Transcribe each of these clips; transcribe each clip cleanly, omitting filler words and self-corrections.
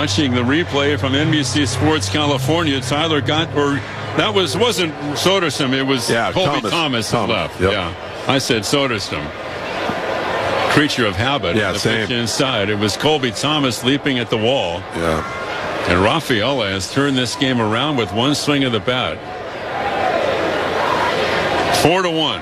watching the replay from NBC Sports California. Tyler wasn't Soderstrom, it was Colby Thomas that left. Yep. Yeah, I said Soderstrom. Creature of habit. Yeah, the same. pitch inside. It was Colby Thomas leaping at the wall. Yeah. And Rafaela has turned this game around with one swing of the bat. 4-1.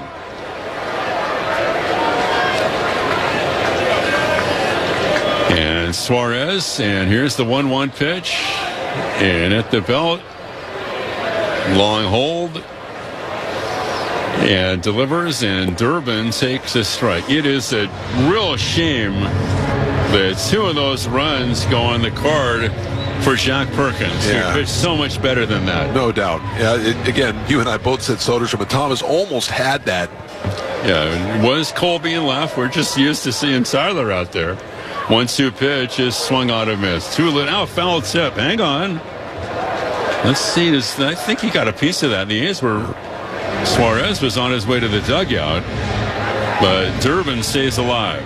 And Suarez, and here's the 1-1 pitch. And at the belt, long hold. And delivers, and Durbin takes a strike. It is a real shame that two of those runs go on the card for Jack Perkins. He pitched so much better than that. No doubt. Yeah, again, you and I both said Soderstrom, and Thomas almost had that. Yeah, it was Colby in left. We're just used to seeing Tyler out there. 1-2 pitch is swung out of miss. Now foul tip. Hang on. Let's see. I think he got a piece of that. The A's were... Suarez was on his way to the dugout, but Durbin stays alive.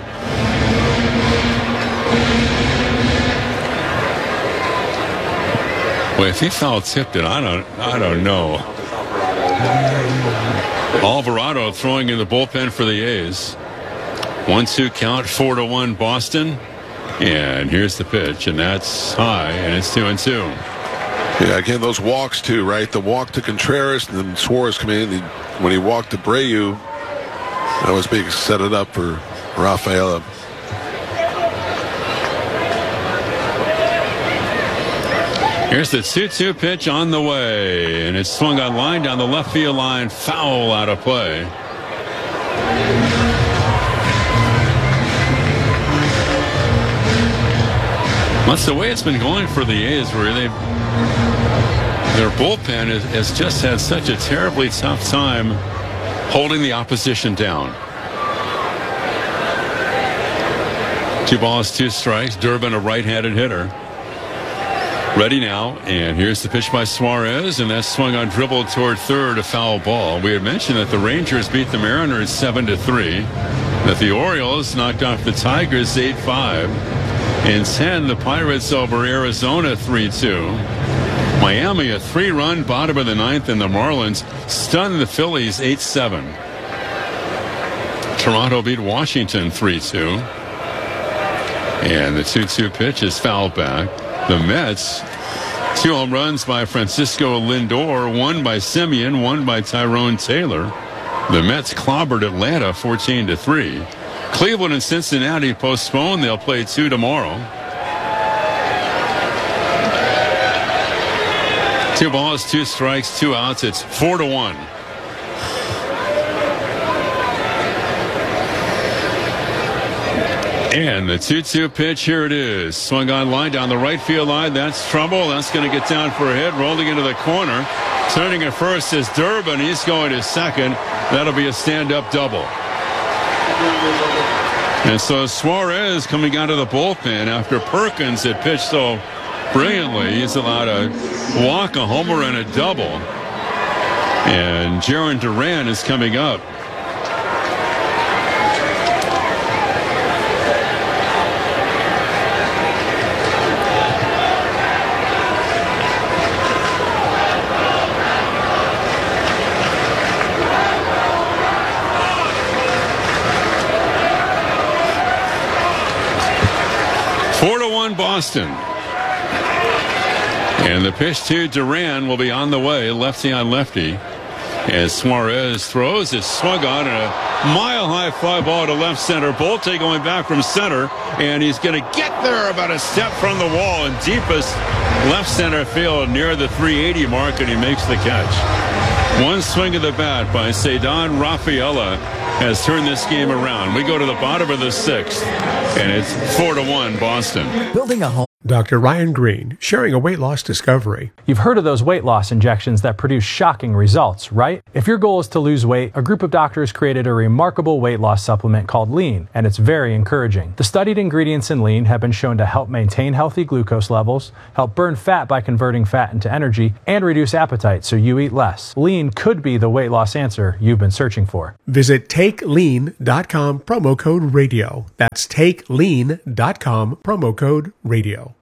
Well, if he foul tipped it, I don't know. Alvarado throwing in the bullpen for the A's. 1-2 count, 4-1 Boston. And here's the pitch, and that's high, and it's 2-2. Yeah, again, those walks too, right? The walk to Contreras, and then Suarez coming in. When he walked to Abreu, that was big. Set it up for Rafaela. Here's the 2-2 pitch on the way, and it's swung on line down the left field line. Foul out of play. That's the way it's been going for the A's, where their bullpen has just had such a terribly tough time holding the opposition down. 2 balls, 2 strikes. Durbin, a right-handed hitter. Ready now, and here's the pitch by Suarez, and that's swung on dribble toward third, a foul ball. We had mentioned that the Rangers beat the Mariners 7-3, that the Orioles knocked off the Tigers 8-5. In 10, the Pirates over Arizona 3-2. Miami, a 3-run bottom of the 9th, and the Marlins stunned the Phillies 8-7. Toronto beat Washington 3-2. And the 2-2 pitch is fouled back. The Mets, 2 home runs by Francisco Lindor, 1 by Semien, 1 by Tyrone Taylor. The Mets clobbered Atlanta 14-3. Cleveland and Cincinnati postponed. They'll play 2 tomorrow. 2 balls, 2 strikes, 2 outs. It's 4-1. And the 2-2 pitch, here it is. Swung on line down the right field line. That's trouble. That's going to get down for a hit. Rolling into the corner. Turning at first is Durbin. He's going to second. That'll be a stand-up double. And so Suarez coming out of the bullpen after Perkins had pitched so brilliantly. He's allowed a walk, a homer, and a double. And Jarren Duran is coming up. Boston. And the pitch to Duran will be on the way, lefty on lefty. As Suarez throws, it's swung on, and a mile-high fly ball to left center. Bolte going back from center, and he's going to get there about a step from the wall in deepest left center field near the 380 mark, and he makes the catch. One swing of the bat by Ceddanne Rafaela has turned this game around. We go to the bottom of the 6th, and it's 4-1 Boston. Building a home. Dr. Ryan Green, sharing a weight loss discovery. You've heard of those weight loss injections that produce shocking results, right? If your goal is to lose weight, a group of doctors created a remarkable weight loss supplement called Lean, and it's very encouraging. The studied ingredients in Lean have been shown to help maintain healthy glucose levels, help burn fat by converting fat into energy, and reduce appetite so you eat less. Lean could be the weight loss answer you've been searching for. Visit TakeLean.com, promo code radio. That's TakeLean.com, promo code radio.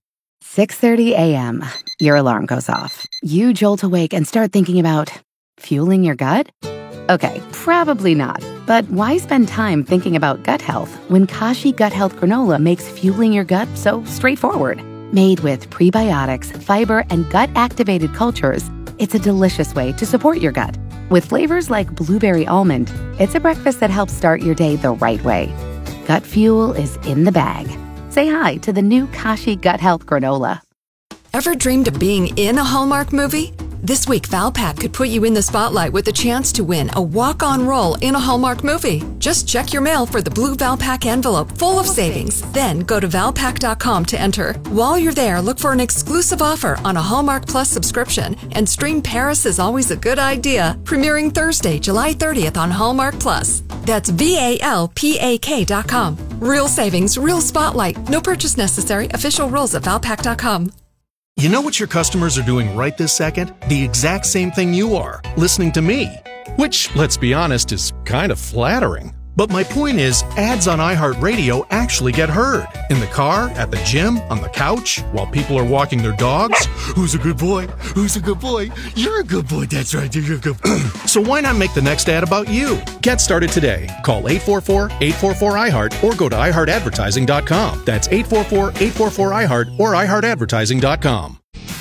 6:30 a.m. Your alarm goes off. You jolt awake and start thinking about fueling your gut? Okay, probably not. But why spend time thinking about gut health when Kashi Gut Health Granola makes fueling your gut so straightforward? Made with prebiotics, fiber, and gut-activated cultures, it's a delicious way to support your gut. With flavors like blueberry almond, it's a breakfast that helps start your day the right way. Gut fuel is in the bag. Say hi to the new Kashi Gut Health Granola. Ever dreamed of being in a Hallmark movie? This week, Valpak could put you in the spotlight with a chance to win a walk-on role in a Hallmark movie. Just check your mail for the blue Valpak envelope full of savings. Then go to Valpak.com to enter. While you're there, look for an exclusive offer on a Hallmark Plus subscription and stream Paris is Always a Good Idea, premiering Thursday, July 30th on Hallmark Plus. That's VALPAK.com. Real savings, real spotlight. No purchase necessary. Official rules at Valpak.com. You know what your customers are doing right this second? The exact same thing you are, listening to me. Which, let's be honest, is kind of flattering. But my point is, ads on iHeartRadio actually get heard. In the car, at the gym, on the couch, while people are walking their dogs. Who's a good boy? Who's a good boy? You're a good boy, that's right, you're a good boy. So why not make the next ad about you? Get started today. Call 844-844-iHeart or go to iHeartAdvertising.com. That's 844-844-iHeart or iHeartAdvertising.com.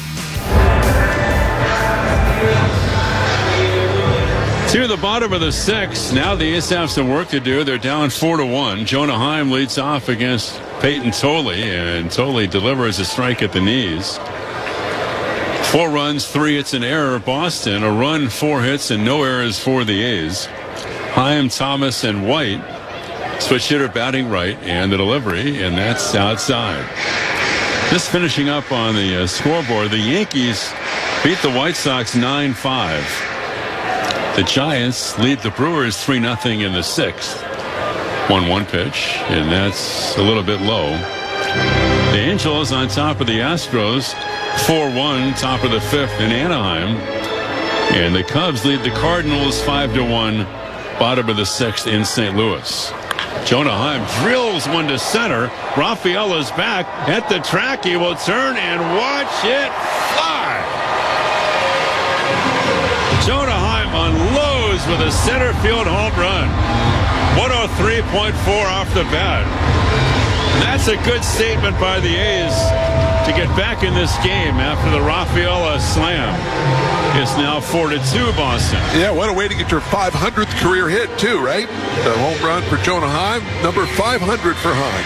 To the bottom of the sixth. Now the A's have some work to do. They're down 4-1. Jonah Heim leads off against Peyton Tolle, and Tolle delivers a strike at the knees. 4 runs, 3 hits, an error. Boston, a run, 4 hits, and no errors for the A's. Heim, Thomas, and White. Switch hitter batting right, and the delivery, and that's outside. Just finishing up on the scoreboard, the Yankees beat the White Sox 9-5. The Giants lead the Brewers 3-0 in the sixth. 1-1 pitch, and that's a little bit low. The Angels on top of the Astros, 4-1, top of the fifth in Anaheim. And the Cubs lead the Cardinals 5-1, bottom of the sixth in St. Louis. Jonah Heim drills one to center. Rafael is back at the track. He will turn and watch it fly. Jonah Heim unloads with a center field home run. 103.4 off the bat. That's a good statement by the A's to get back in this game after the Rafaela slam. It's now 4-2 Boston. Yeah, what a way to get your 500th career hit, too, right? The home run for Jonah Heim, number 500 for Heim.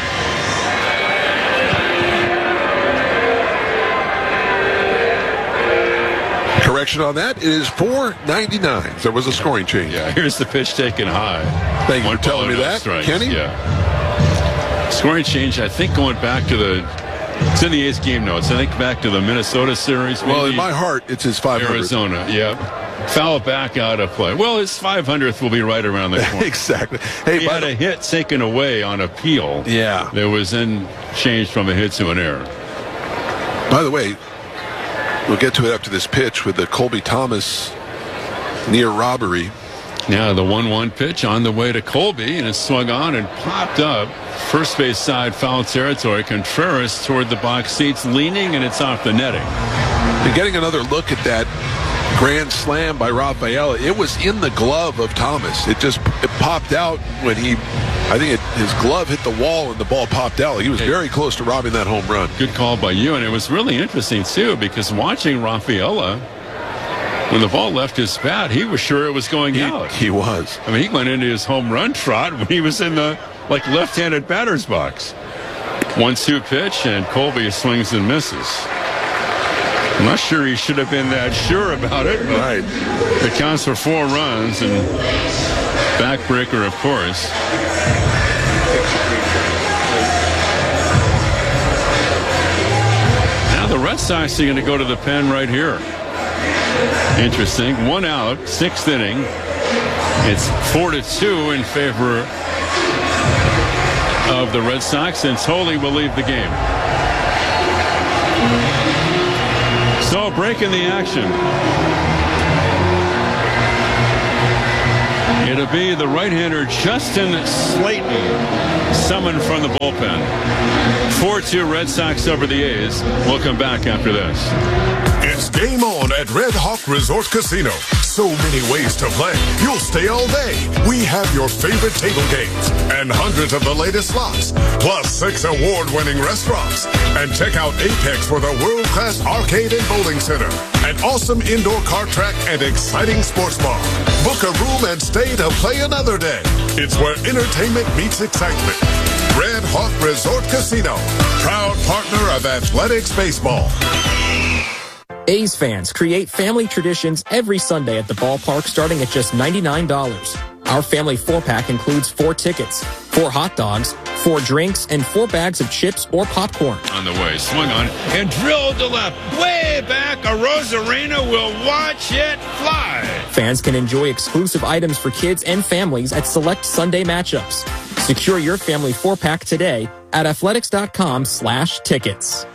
Correction on that, it is 499. There was a scoring change. Yeah, here's the pitch taken high. Thank you for telling me that, strikes. Kenny. Yeah. Scoring change, I think, going back to it's in the A's game notes. I think back to the Minnesota series. Well, in my heart, it's his 500. Arizona, yeah. Foul back out of play. Well, his 500th will be right around the corner. Exactly. Hey, he had a hit taken away on appeal. Yeah. There was then changed from a hit to an error. By the way, we'll get to it after this pitch with the Colby Thomas near robbery. Now the 1-1 pitch on the way to Colby, and it swung on and popped up. First base side, foul territory. Contreras toward the box seats, leaning, and it's off the netting. And getting another look at that grand slam by Rafaela, it was in the glove of Thomas. It popped out when his glove hit the wall and the ball popped out. He was very close to robbing that home run. Good call by you, and it was really interesting, too, because watching Rafaela, when the ball left his bat, he was sure it was going out. He was. I mean, he went into his home run trot when he was in the left-handed batter's box. 1-2 pitch, and Colby swings and misses. I'm not sure he should have been that sure about it. But right. It counts for 4 runs, and backbreaker, of course. Now the Red Sox are going to go to the pen right here. Interesting. 1 out, 6th inning. It's 4-2 in favor of the Red Sox, and Tolle will leave the game. So, break in the action. It'll be the right-hander Justin Slayton, summoned from the bullpen. 4-2 Red Sox over the A's. We'll come back after this. It's game on at Red Hawk Resort Casino. So many ways to play. You'll stay all day. We have your favorite table games and hundreds of the latest slots, plus 6 award-winning restaurants. And check out Apex for the world-class arcade and bowling center, an awesome indoor kart track, and exciting sports bar. Book a room and stay to play another day. It's where entertainment meets excitement. Red Hawk Resort Casino, proud partner of Athletics Baseball. A's fans create family traditions every Sunday at the ballpark starting at just $99. Our family 4-pack includes 4 tickets, 4 hot dogs, 4 drinks, and 4 bags of chips or popcorn. On the way, swung on and drilled to left. Way back, a Rosarena will watch it fly. Fans can enjoy exclusive items for kids and families at select Sunday matchups. Secure your family 4-pack today at athletics.com/tickets.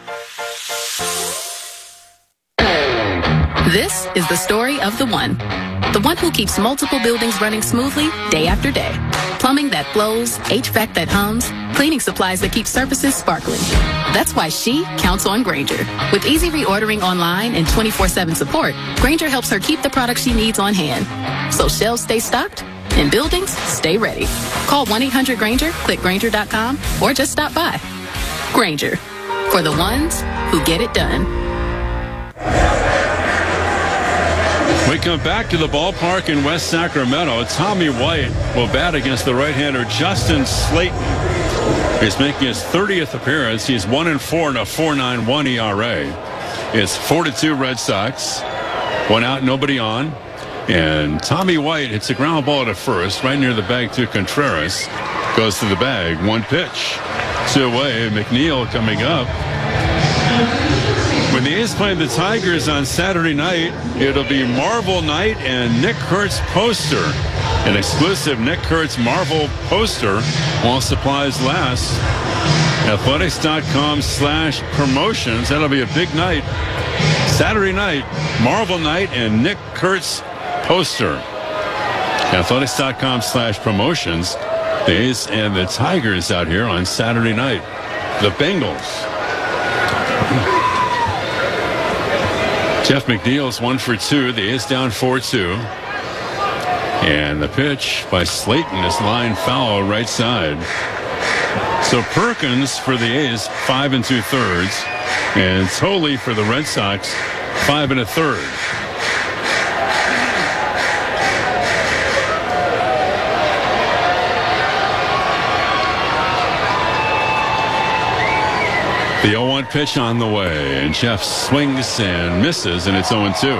This is the story of the one who keeps multiple buildings running smoothly day after day. Plumbing that flows, HVAC that hums, cleaning supplies that keep surfaces sparkling. That's why she counts on Grainger. With easy reordering online and 24/7 support, Grainger helps her keep the products she needs on hand, so shelves stay stocked and buildings stay ready. Call 1-800-GRAINGER, click Grainger.com, or just stop by. Grainger, for the ones who get it done. We come back to the ballpark in West Sacramento. Tommy White will bat against the right-hander Justin Slayton. He's making his 30th appearance. He's 1-4 and a 4.91 ERA. It's 4-2 Red Sox. 1 out, nobody on. And Tommy White hits a ground ball to first, right near the bag to Contreras. Goes to the bag. 1 pitch. 2 away. McNeil coming up. When the A's play the Tigers on Saturday night, it'll be Marvel Night and Nick Kurtz poster. An exclusive Nick Kurtz Marvel poster while supplies last. Athletics.com/promotions. That'll be a big night. Saturday night, Marvel Night and Nick Kurtz poster. Athletics.com/promotions. The A's and the Tigers out here on Saturday night. The Bengals. Jeff McNeil's 1 for 2. The A's down 4-2. And the pitch by Slayton is line foul right side. So Perkins for the A's 5 2/3, and Tolley for the Red Sox 5 1/3. The 0-1 pitch on the way, and Jeff swings and misses, and it's 0-2.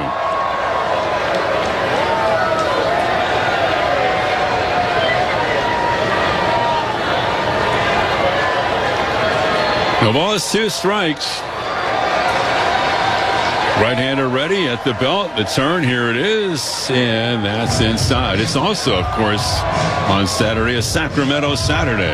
The ball is 2 strikes. Right-hander ready at the belt. The turn, here it is, and that's inside. It's also, of course, on Saturday, a Sacramento Saturday.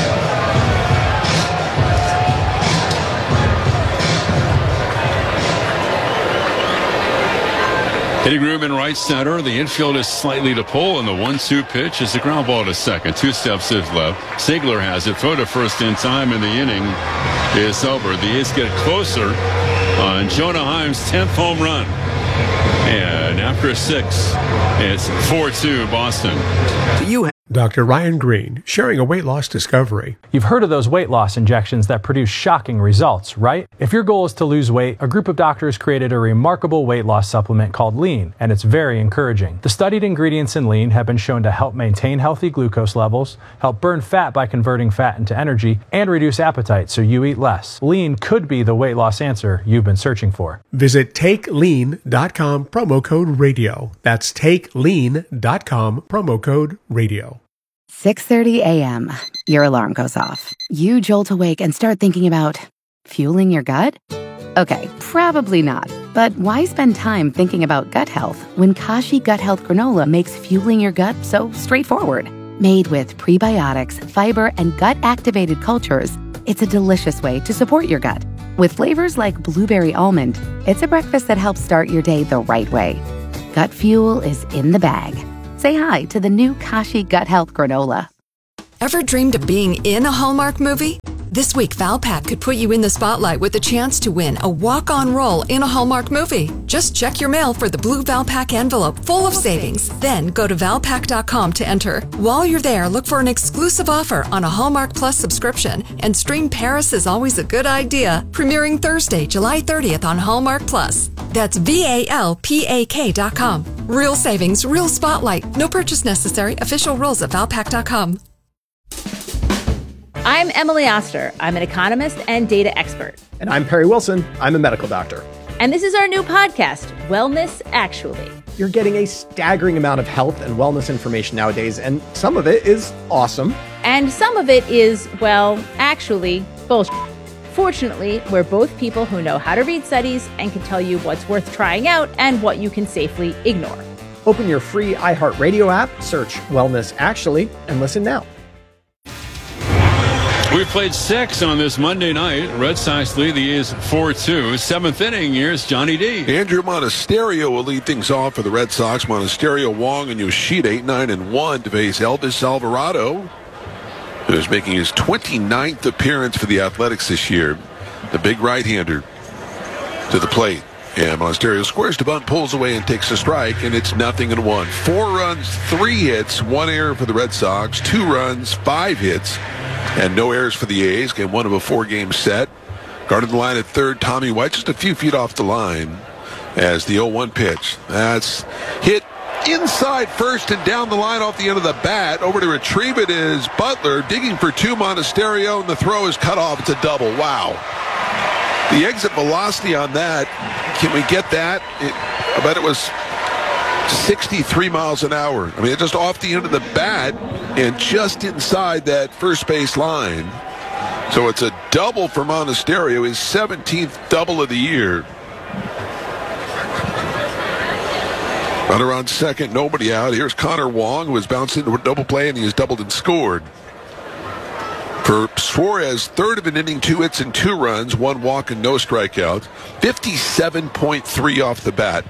Hitting room in right center. The infield is slightly to pull, and the 1-2 pitch is a ground ball to second. 2 steps is left. Ziegler has it. Throw to first in time, and the inning is over. The A's get closer on Jonah Heim's 10th home run. And after 6, it's 4-2 Boston. Dr. Ryan Green, sharing a weight loss discovery. You've heard of those weight loss injections that produce shocking results, right? If your goal is to lose weight, a group of doctors created a remarkable weight loss supplement called Lean, and it's very encouraging. The studied ingredients in Lean have been shown to help maintain healthy glucose levels, help burn fat by converting fat into energy, and reduce appetite so you eat less. Lean could be the weight loss answer you've been searching for. Visit TakeLean.com, promo code radio. That's TakeLean.com, promo code radio. 6:30 a.m. Your alarm goes off. You jolt awake and start thinking about fueling your gut? Okay, probably not. But why spend time thinking about gut health when Kashi Gut Health Granola makes fueling your gut so straightforward? Made with prebiotics, fiber, and gut-activated cultures, it's a delicious way to support your gut. With flavors like blueberry almond, it's a breakfast that helps start your day the right way. Gut fuel is in the bag. Say hi to the new Kashi Gut Health Granola. Ever dreamed of being in a Hallmark movie? This week, Valpak could put you in the spotlight with a chance to win a walk-on role in a Hallmark movie. Just check your mail for the blue Valpak envelope full of savings. Then go to Valpak.com to enter. While you're there, look for an exclusive offer on a Hallmark Plus subscription and stream Paris is Always a Good Idea, premiering Thursday, July 30th on Hallmark Plus. That's VALPAK.com. Real savings, real spotlight. No purchase necessary. Official rules at Valpak.com. I'm Emily Oster. I'm an economist and data expert. And I'm Perry Wilson. I'm a medical doctor. And this is our new podcast, Wellness Actually. You're getting a staggering amount of health and wellness information nowadays, and some of it is awesome. And some of it is, well, actually, bullshit. Fortunately, we're both people who know how to read studies and can tell you what's worth trying out and what you can safely ignore. Open your free iHeartRadio app, search Wellness Actually, and listen now. We've played 6 on this Monday night. Red Sox lead the A's 4-2. 7th inning, here's Johnny D. Andrew Monasterio will lead things off for the Red Sox. Monasterio, Wong, and Yoshida 8-9-1 to face Elvis Alvarado, who's making his 29th appearance for the Athletics this year. The big right-hander to the plate. And Monasterio squares to bunt, pulls away, and takes a strike, and it's 0-1. 4 runs, 3 hits, 1 error for the Red Sox, 2 runs, 5 hits, and no errors for the A's. Game 1 of a 4-game set. Guarded the line at third, Tommy White, just a few feet off the line as the 0-1 pitch. That's hit inside first and down the line off the end of the bat. Over to retrieve it is Butler, digging for 2, Monasterio, and the throw is cut off. It's a double. Wow. The exit velocity on that, can we get that? I bet it was 63 miles an hour. I mean, just off the end of the bat and just inside that first base line. So it's a double for Monasterio, his 17th double of the year. Runner on second, nobody out. Here's Connor Wong, who has bounced into a double play, and he has doubled and scored. For Suarez, third of an inning, 2 hits and 2 runs, 1 walk and no strikeouts. 57.3 off the bat.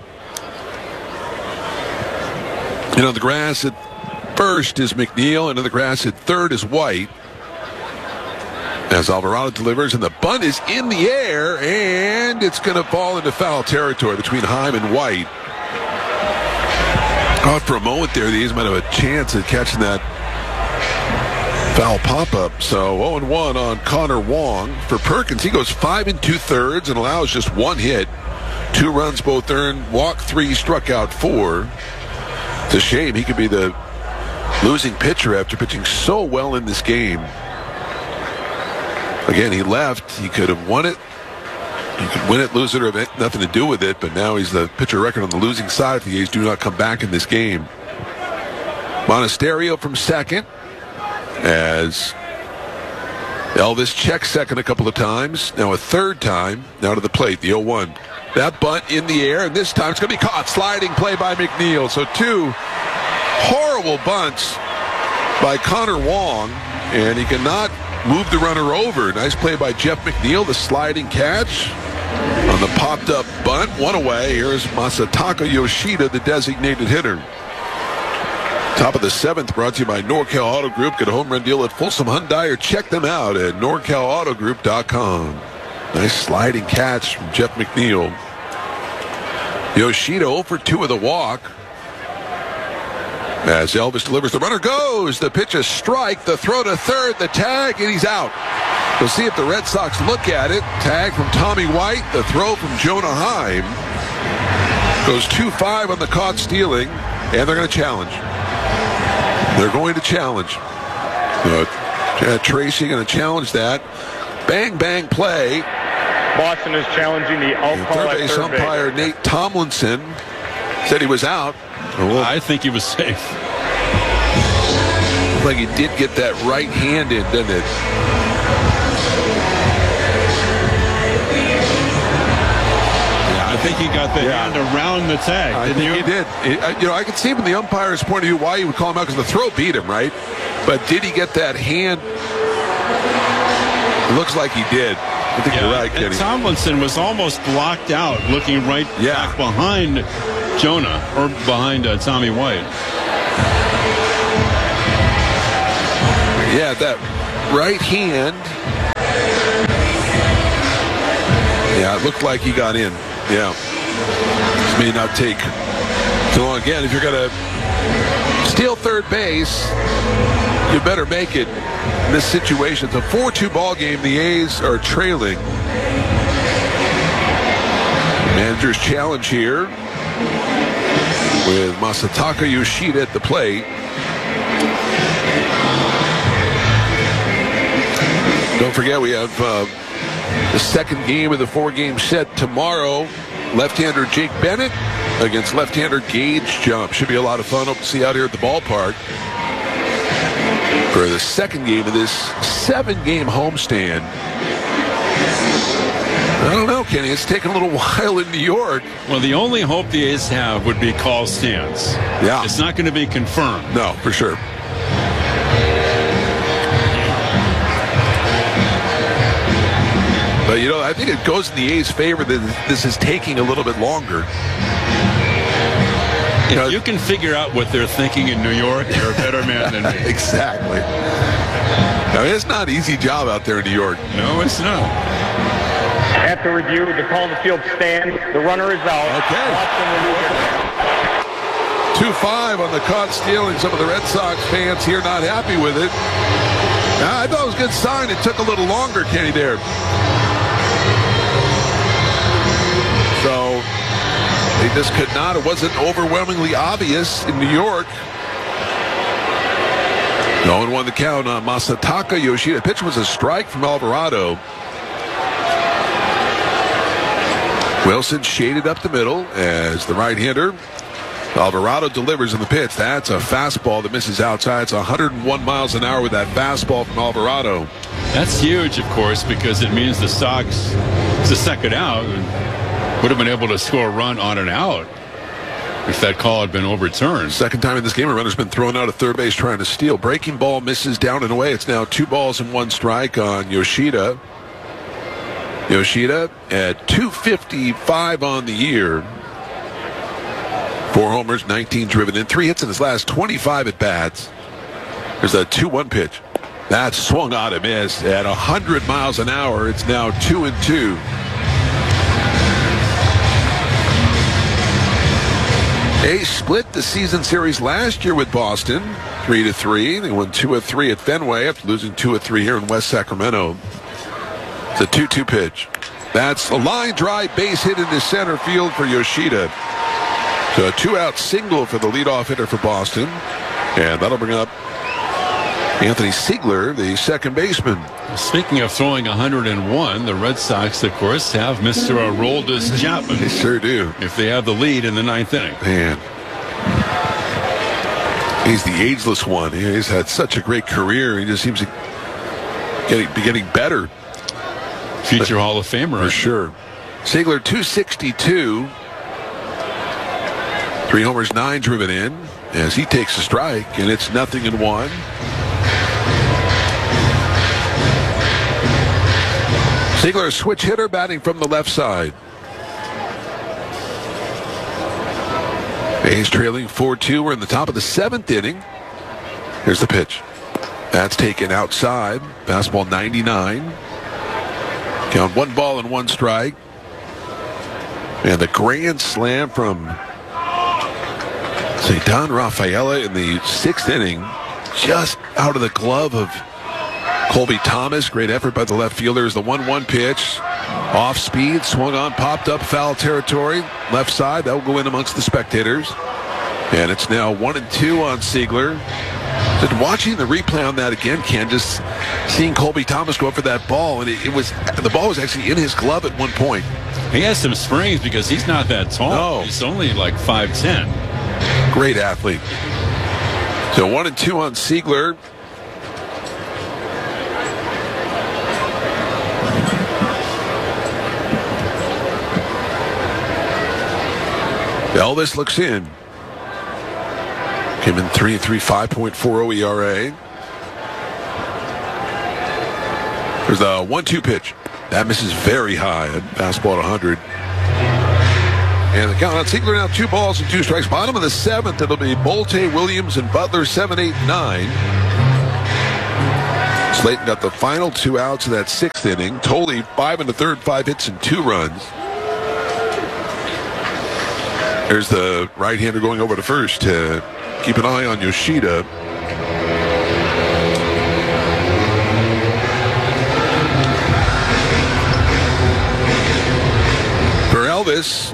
And on the grass at first is McNeil, and on the grass at third is White. As Alvarado delivers, and the bunt is in the air, and it's going to fall into foul territory between Heim and White. Thought for a moment there, the A's might have a chance at catching that foul pop-up. So 0-1 on Connor Wong. For Perkins, he goes 5 2/3 and allows just 1 hit. 2 runs both earned, walked 3, struck out 4. It's a shame. He could be the losing pitcher after pitching so well in this game. Again, he left. He could have won it. He could win it, lose it, or have nothing to do with it, but now he's the pitcher record on the losing side if the A's do not come back in this game. Monasterio from second, as Elvis checks second a couple of times, now a third time, now to the plate, the 0-1. That bunt in the air, and this time it's going to be caught. Sliding play by McNeil. So 2 horrible bunts by Connor Wong, and he cannot move the runner over. Nice play by Jeff McNeil, the sliding catch on the popped-up bunt. 1 away. Here's Masataka Yoshida, the designated hitter. Top of the 7th, brought to you by NorCal Auto Group. Get a home run deal at Folsom Hyundai, or check them out at NorCalAutoGroup.com. Nice sliding catch from Jeff McNeil. Yoshida 0 for 2 with a walk. As Elvis delivers, the runner goes. The pitch is strike. The throw to third. The tag, and he's out. We'll see if the Red Sox look at it. Tag from Tommy White. The throw from Jonah Heim. Goes 2-5 on the caught stealing, and they're going to challenge. They're going to challenge. Tracy going to challenge that. Bang, bang play. Boston is challenging the out call third base umpire Nate Tomlinson said he was out. I think he was safe. Looked like he did get that right hand in, didn't it? Yeah, I think he got the hand around the tag. I think he did. I could see from the umpire's point of view why he would call him out, because the throw beat him, right? But did he get that hand? It looks like he did. I think you're right, Kenny. Tomlinson was almost blocked out, looking right back behind Jonah, or behind Tommy White. Yeah, that right hand. Yeah, it looked like he got in. Yeah. This may not take too long. Again, if you're going to steal third base, you better make it in this situation. It's a 4-2 ball game. The A's are trailing. Manager's challenge here with Masataka Yoshida at the plate. Don't forget, we have the second game of the 4-game set tomorrow. Left-hander Jake Bennett against left-hander Gage Jump. Should be a lot of fun. Hope to see you out here at the ballpark for the second game of this 7-game homestand. I don't know, Kenny. It's taken a little while in New York. Well, the only hope the A's have would be call stands. Yeah. It's not going to be confirmed. No, for sure. But, you know, I think it goes in the A's favor that this is taking a little bit longer. If you can figure out what they're thinking in New York, you're a better man than me. Exactly. I mean, it's not an easy job out there in New York. No, it's not. After review, the call on the field stand. The runner is out. Okay. 2-5 on the caught stealing. Some of the Red Sox fans here not happy with it. I thought it was a good sign. It took a little longer, Kenny, there. So they just could not. It wasn't overwhelmingly obvious in New York. 0-1 the count on Masataka Yoshida. The pitch was a strike from Alvarado. Wilson shaded up the middle as the right-hander. Alvarado delivers in the pitch. That's a fastball that misses outside. It's 101 miles an hour with that fastball from Alvarado. That's huge, of course, because it means the Sox, it's the second out, would have been able to score a run on an out if that call had been overturned. Second time in this game, a runner's been thrown out at third base trying to steal. Breaking ball misses down and away. It's now 2 balls and 1 strike on Yoshida. Yoshida at 255 on the year. 4 homers, 19 driven in, 3 hits in his last 25 at-bats. There's a 2-1 pitch. That's swung on and missed at 100 miles an hour. It's now 2-2. A's split the season series last year with Boston, 3-3. They won 2 of 3 at Fenway after losing 2 of 3 here in West Sacramento. It's a 2-2 pitch. That's a line drive base hit into center field for Yoshida. So a 2-out single for the leadoff hitter for Boston. And that'll bring up Anthony Siegler, the second baseman. Speaking of throwing 101, the Red Sox, of course, have Mr. Aroldis Chapman. They sure do. If they have the lead in the 9th inning. Man. He's the ageless one. He's had such a great career. He just seems to be getting better. Future Hall of Famer. For sure. Siegler, 262. 3 homers, 9 driven in as he takes a strike, and it's 0-1. Siegler, a switch hitter, batting from the left side. A's trailing 4-2. We're in the top of the 7th inning. Here's the pitch. That's taken outside. Fastball 99. Count 1 ball and 1 strike. And the grand slam from Don Rafaela in the 6th inning, just out of the glove of Colby Thomas. Great effort by the left fielder. Is the 1-1 pitch. Off speed, swung on, popped up, foul territory. Left side, that will go in amongst the spectators. And it's now 1-2 on Siegler. Just watching the replay on that again, Ken, just seeing Colby Thomas go up for that ball, and the ball was actually in his glove at one point. He has some springs because he's not that tall. No. He's only like 5'10". Great athlete. So 1-2 on Siegler. Elvis looks in. Came in 3-3, 5.40 ERA. There's the 1-2 pitch. That misses very high. Fastball at 100. And the count on Siegler now 2 balls and 2 strikes. Bottom of the 7th, it'll be Bolte, Williams, and Butler, 7, 8, 9. Slayton got the final 2 outs in that 6th inning. Tolley 5 1/3, 5 hits and 2 runs. There's the right-hander going over to first to keep an eye on Yoshida. For Elvis,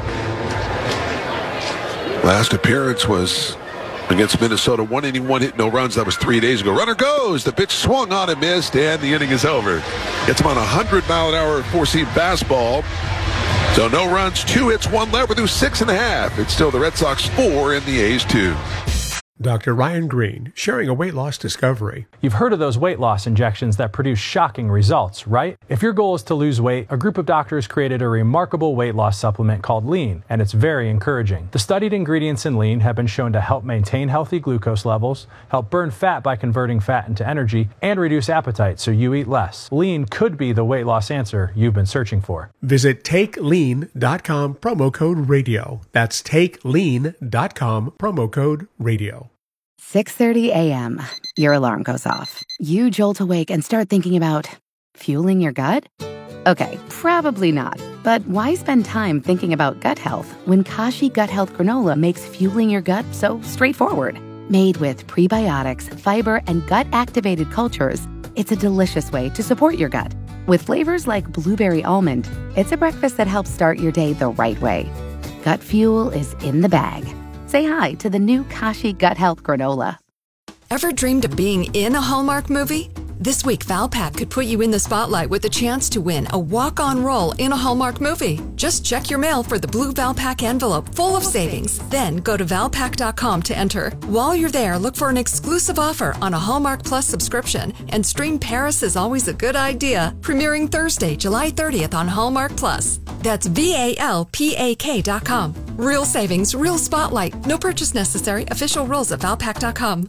last appearance was against Minnesota. 1 inning, 1 hit, no runs. That was 3 days ago. Runner goes. The pitch swung on and missed, and the inning is over. Gets him on a 100-mile-an-hour four-seam fastball. So no runs, 2 hits, 1 left. We're through 6.5. It's still the Red Sox 4 and the A's 2. Dr. Ryan Green, sharing a weight loss discovery. You've heard of those weight loss injections that produce shocking results, right? If your goal is to lose weight, a group of doctors created a remarkable weight loss supplement called Lean, and it's very encouraging. The studied ingredients in Lean have been shown to help maintain healthy glucose levels, help burn fat by converting fat into energy, and reduce appetite so you eat less. Lean could be the weight loss answer you've been searching for. Visit TakeLean.com, promo code radio. That's TakeLean.com, promo code radio. 6:30 a.m. Your alarm goes off. You jolt awake and start thinking about fueling your gut? Okay, probably not. But why spend time thinking about gut health when Kashi Gut Health Granola makes fueling your gut so straightforward? Made with prebiotics, fiber, and gut-activated cultures, it's a delicious way to support your gut. With flavors like blueberry almond, it's a breakfast that helps start your day the right way. Gut fuel is in the bag. Say hi to the new Kashi Gut Health Granola. Ever dreamed of being in a Hallmark movie? This week, Valpak could put you in the spotlight with a chance to win a walk-on role in a Hallmark movie. Just check your mail for the blue Valpak envelope full of savings. Then go to Valpak.com to enter. While you're there, look for an exclusive offer on a Hallmark Plus subscription and stream Paris is Always a Good Idea, premiering Thursday, July 30th on Hallmark Plus. That's VALPAK.com. Real savings, real spotlight. No purchase necessary. Official rules at Valpak.com.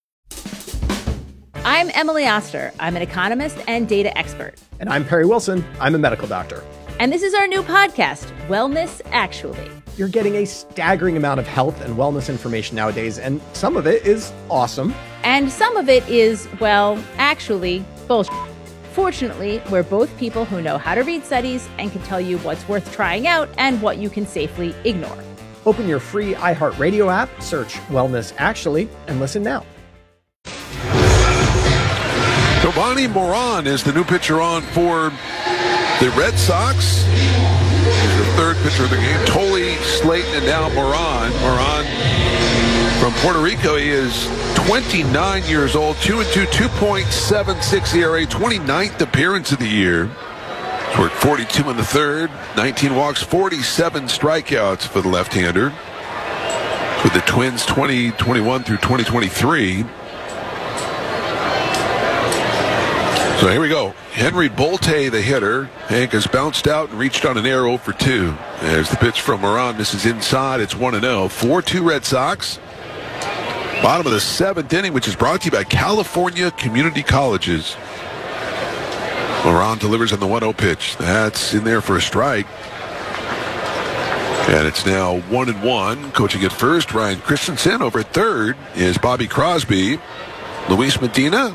I'm Emily Oster. I'm an economist and data expert. And I'm Perry Wilson. I'm a medical doctor. And this is our new podcast, Wellness Actually. You're getting a staggering amount of health and wellness information nowadays, and some of it is awesome. And some of it is, well, actually, bullshit. Fortunately, we're both people who know how to read studies and can tell you what's worth trying out and what you can safely ignore. Open your free iHeartRadio app, search Wellness Actually, and listen now. Giovanni Moran is the new pitcher on for the Red Sox. He's the third pitcher of the game. Tolley, Slayton, and now Moran. Moran from Puerto Rico. He is 29 years old, 2-2, 2.76 ERA, 29th appearance of the year. He's worked 42 in the third, 19 walks, 47 strikeouts for the left-hander. With the Twins 2021 through 2023. So here we go. Henry Bolte, the hitter. Hank has bounced out and reached on an arrow for 2. There's the pitch from Moran. Misses inside. It's 1-0. 4-2 Red Sox. Bottom of the 7th inning, which is brought to you by California Community Colleges. Moran delivers on the 1-0 pitch. That's in there for a strike. And it's now 1-1. Coaching at first, Ryan Christensen. Over at third is Bobby Crosby. Luis Medina.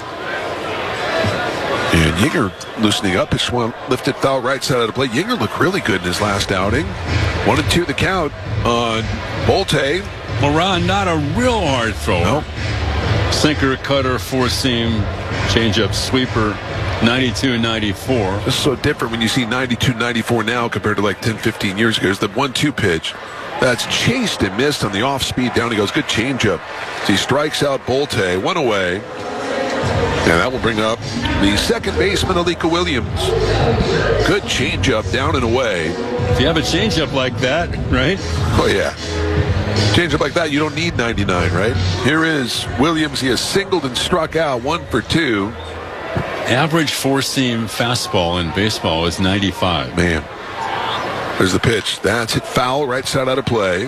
And Yinger loosening up. His one lifted foul right side of the plate. Yinger looked really good in his last outing. 1-2 the count on Bolte. Moran, not a real hard thrower. Nope. Sinker, cutter, four-seam, changeup, sweeper, 92 and 94. This is so different when you see 92, 94 now compared to like 10, 15 years ago. It's the 1-2 pitch. That's chased and missed on the off-speed. Down he goes. Good changeup. So he strikes out Bolte. 1 away. And that will bring up the second baseman, Alika Williams. Good changeup down and away. If you have a changeup like that, right? Oh, yeah. Changeup like that, you don't need 99, right? Here is Williams. He has singled and struck out 1 for 2. Average four-seam fastball in baseball is 95. Man. There's the pitch. That's hit foul, right side out of play.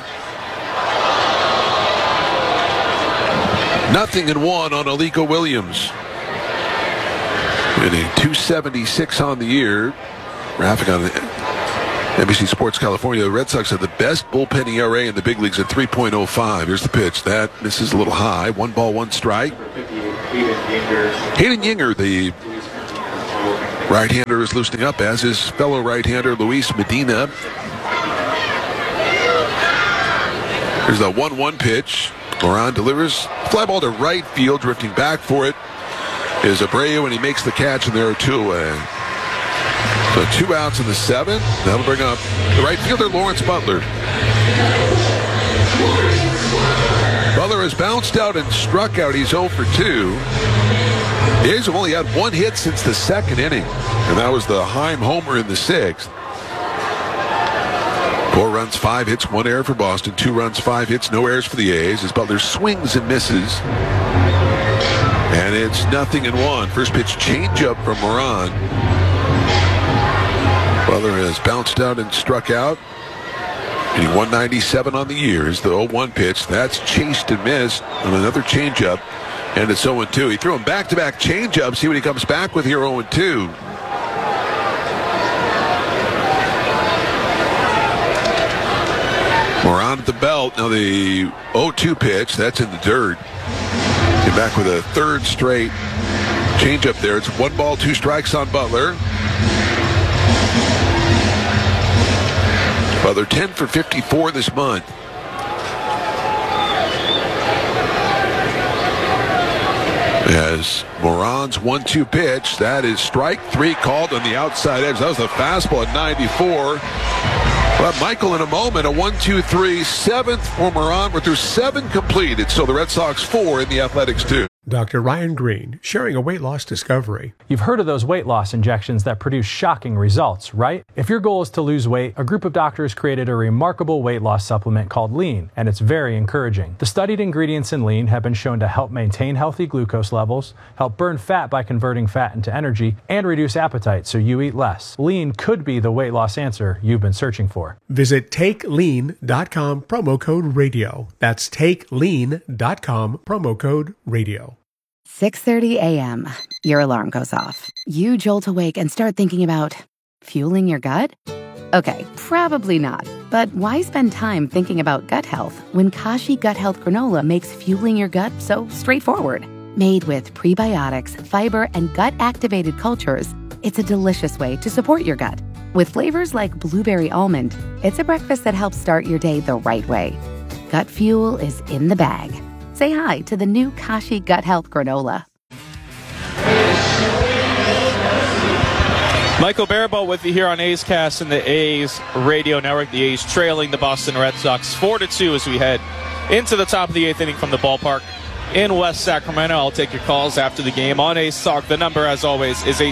0-1 on Alika Williams. And a 276 on the year. Graphic on NBC Sports California, the Red Sox have the best bullpen ERA in the big leagues at 3.05. Here's the pitch. That misses a little high. 1 ball, 1 strike. Hayden Yinger, the right-hander, is loosening up, as his fellow right-hander, Luis Medina. Here's the 1-1 pitch. Moran delivers. Fly ball to right field. Drifting back for it is Abreu, and he makes the catch, and there are 2 away. So 2 outs in the 7th. That'll bring up the right fielder, Lawrence Butler. Butler has bounced out and struck out. He's 0 for 2. The A's have only had 1 hit since the 2nd inning, and that was the Heim homer in the 6th. 4 runs, 5 hits, 1 error for Boston. 2 runs, 5 hits, no errors for the A's as Butler swings and misses. And it's 0-1. First pitch changeup from Moran. Butler has bounced out and struck out. Hitting 197 on the year is the 0-1 pitch. That's chased and missed on another changeup. And it's 0-2. He threw him back-to-back changeups. See what he comes back with here, 0-2. Moran at the belt. Now the 0-2 pitch. That's in the dirt. Came back with a 3rd straight changeup there. It's 1 ball, 2 strikes on Butler. Butler 10 for 54 this month. As Moran's 1-2 pitch, that is strike 3 called on the outside edge. That was a fastball at 94. But Michael, in a moment, a 1-2-3, 7th for Moran. We're through 7 completed. So the Red Sox 4 in the Athletics 2. Dr. Ryan Green sharing a weight loss discovery. You've heard of those weight loss injections that produce shocking results, right? If your goal is to lose weight, a group of doctors created a remarkable weight loss supplement called Lean, and it's very encouraging. The studied ingredients in Lean have been shown to help maintain healthy glucose levels, help burn fat by converting fat into energy, and reduce appetite so you eat less. Lean could be the weight loss answer you've been searching for. Visit TakeLean.com, promo code radio. That's TakeLean.com, promo code radio. 6:30 a.m. Your alarm goes off. You jolt awake and start thinking about fueling your gut? Okay, probably not. But why spend time thinking about gut health when Kashi Gut Health Granola makes fueling your gut so straightforward? Made with prebiotics, fiber, and gut-activated cultures, it's a delicious way to support your gut. With flavors like blueberry almond, it's a breakfast that helps start your day the right way. Gut fuel is in the bag. Say hi to the new Kashi Gut Health Granola. Michael Barabot with you here on A's Cast and the A's Radio Network. The A's trailing the Boston Red Sox 4-2 as we head into the top of the 8th inning from the ballpark in West Sacramento. I'll take your calls after the game on A's Talk. The number, as always, is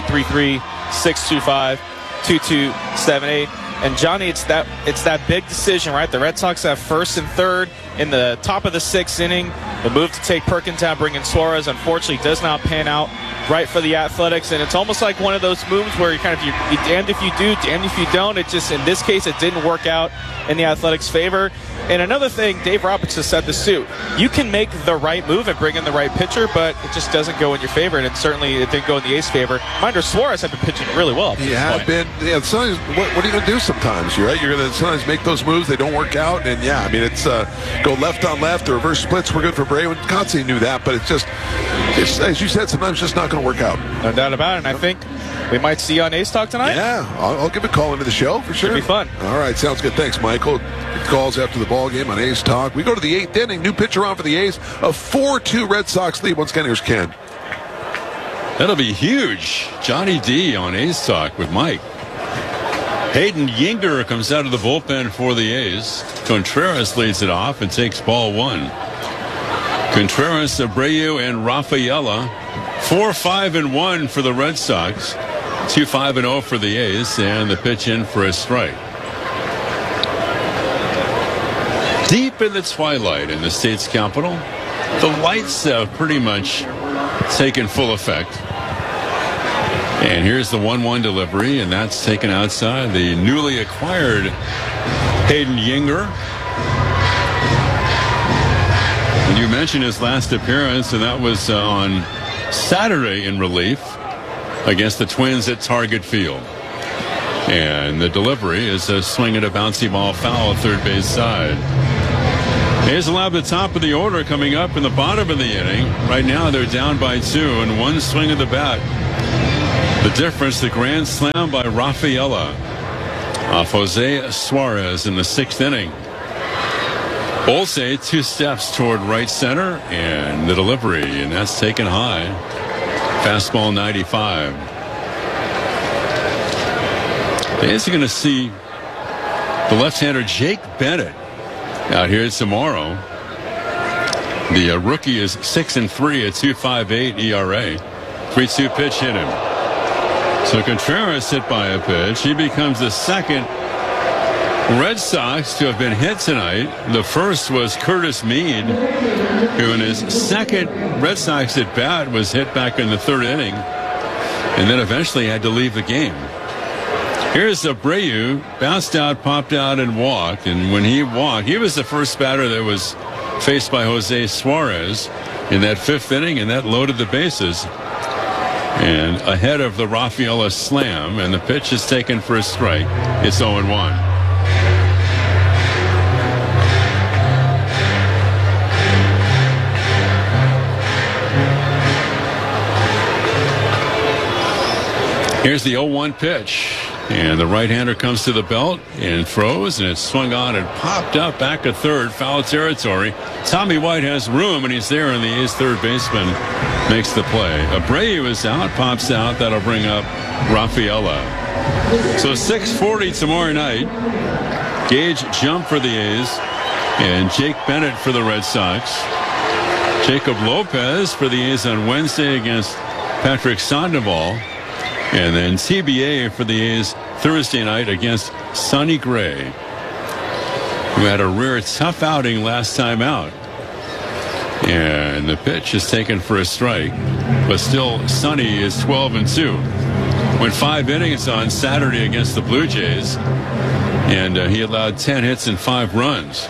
833-625-2278. And Johnny, it's that big decision, right? The Red Sox have 1st and 3rd in the top of the 6th inning. The move to take Perkins out, bring in Suarez, unfortunately does not pan out right for the Athletics. And it's almost like one of those moves where you're damned if you do, damned if you don't. It just, in this case, it didn't work out in the Athletics' favor. And another thing, Dave Roberts has said this too. You can make the right move and bring in the right pitcher, but it just doesn't go in your favor, and certainly it didn't go in the A's favor. Minder Suarez have been pitching really well. He has been. Yeah, sometimes, what are you going to do sometimes? You're going to sometimes make those moves. They don't work out, and yeah, I mean, it's go left on left. The reverse splits were good for Bray. Kotze knew that, but it's as you said, sometimes just not going to work out. No doubt about it, and I think we might see you on A's Talk tonight. Yeah, I'll give a call into the show for sure. Should be fun. All right, sounds good. Thanks, Michael. Calls after the ball game on A's Talk. We go to the 8th inning. New pitcher on for the A's. A 4-2 Red Sox lead. Once again, here's Ken. That'll be huge. Johnny D on A's Talk with Mike. Hayden Yinger comes out of the bullpen for the A's. Contreras leads it off and takes ball 1. Contreras, Abreu, and Rafaela. 4-5-1 for the Red Sox. 2-5-0 for the A's, and the pitch in for a strike. Deep in the twilight in the state's capital, the lights have pretty much taken full effect. And here's the 1-1 delivery, and that's taken outside. The newly acquired Hayden Yinger. And you mentioned his last appearance, and that was on Saturday in relief against the Twins at Target Field. And the delivery is a swing at a bouncy ball foul, third base side. A's will have the top of the order coming up in the bottom of the inning. Right now they're down by 2 and one swing of the bat. The difference, the grand slam by Rafaela off Jose Suarez in the 6th inning. Olse 2 steps toward right center, and the delivery, and that's taken high. Fastball 95. The A's are going to see the left-hander Jake Bennett out here tomorrow. The rookie is 6-3 at 2.58 ERA. 3-2 pitch hit him. So Contreras hit by a pitch. He becomes the second Red Sox to have been hit tonight. The first was Curtis Mead, who in his second Red Sox at bat was hit back in the 3rd inning and then eventually had to leave the game. Here's Abreu, bounced out, popped out, and walked. And when he walked, he was the first batter that was faced by Jose Suarez in that 5th inning, and that loaded the bases. And ahead of the Rafaela slam, and the pitch is taken for a strike. It's 0-1. Here's the 0-1 pitch. And the right-hander comes to the belt and throws, and it's swung on and popped up back to third, foul territory. Tommy White has room, and he's there, and the A's third baseman makes the play. Abreu is out, pops out. That'll bring up Rafaela. So 6:40 tomorrow night. Gage jump for the A's, and Jake Bennett for the Red Sox. Jacob Lopez for the A's on Wednesday against Patrick Sandoval. And then TBA for the A's Thursday night against Sonny Gray, who had a rare tough outing last time out. And the pitch is taken for a strike, but still Sonny is 12-2. Went 5 innings on Saturday against the Blue Jays, and he allowed 10 hits and 5 runs.